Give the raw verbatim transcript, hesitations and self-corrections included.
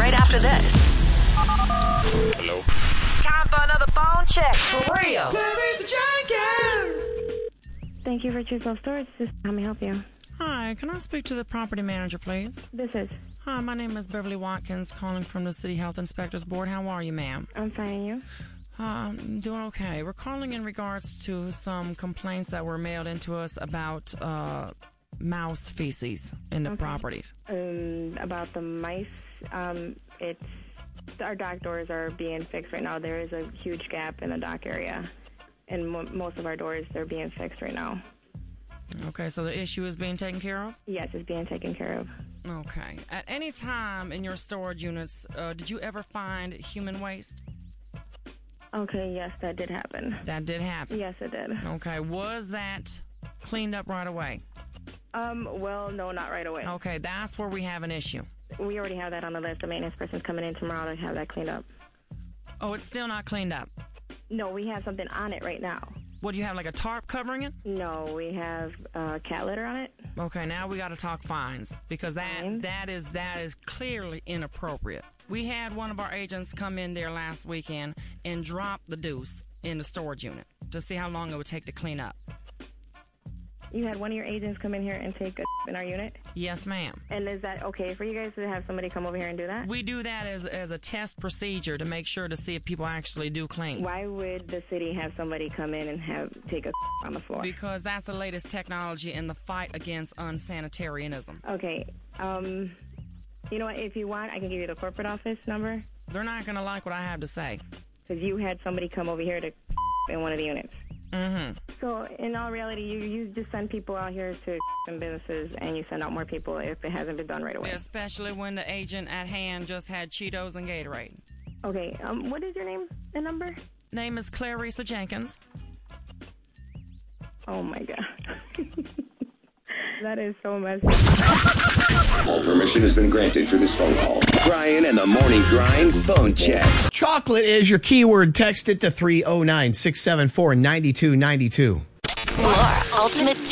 right after this. Hello? Time for another phone check. For real. Thank you for True Self Storage. This is how may I help you? Hi, can I speak to the property manager, please? This is. Hi, my name is Beverly Watkins, calling from the City Health Inspectors Board. How are you, ma'am? I'm fine, and you? Uh, I'm doing okay. We're calling in regards to some complaints that were mailed into us about uh, mouse feces in the Okay. properties. Um, about the mice, um, it's our dock doors are being fixed right now. There is a huge gap in the dock area, and mo- most of our doors they're being fixed right now. Okay, so the issue is being taken care of? Yes, it's being taken care of. Okay. At any time in your storage units, uh, did you ever find human waste? Okay, yes, that did happen. That did happen? Yes, it did. Okay, was that cleaned up right away? Um, well, no, not right away. Okay, that's where we have an issue. We already have that on the list. The maintenance person's coming in tomorrow to have that cleaned up. Oh, it's still not cleaned up? No, we have something on it right now. What, do you have, like a tarp covering it? No, we have uh, cat litter on it. Okay, now we got to talk fines because that Fines? that is that is clearly inappropriate. We had one of our agents come in there last weekend and drop the deuce in the storage unit to see how long it would take to clean up. You had one of your agents come in here and take a in our unit? Yes, ma'am. And is that okay for you guys to have somebody come over here and do that? We do that as as a test procedure to make sure to see if people actually do clean. Why would the city have somebody come in and have take a on the floor? Because that's the latest technology in the fight against unsanitarianism. Okay. Um, you know what? If you want, I can give you the corporate office number. They're not going to like what I have to say. Because you had somebody come over here to in one of the units. Mm-hmm. So, in all reality, you, you just send people out here to in businesses, and you send out more people if it hasn't been done right away. Especially when the agent at hand just had Cheetos and Gatorade. Okay. Um, what is your name and number? Name is Clarissa Jenkins. Oh, my God. That is so messy. All permission has been granted for this phone call. Brian and the Morning Grind phone checks. Chocolate is your keyword. Text it to three oh nine, six seven four, nine two nine two. More Ultimate